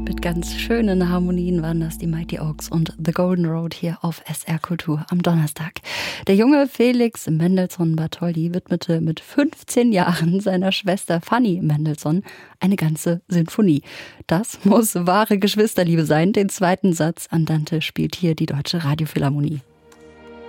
Mit ganz schönen Harmonien waren das die Mighty Oaks und The Golden Road hier auf SR Kultur am Donnerstag. Der junge Felix Mendelssohn Bartholdy widmete mit 15 Jahren seiner Schwester Fanny Mendelssohn eine ganze Sinfonie. Das muss wahre Geschwisterliebe sein. Den zweiten Satz Andante spielt hier die Deutsche Radiophilharmonie.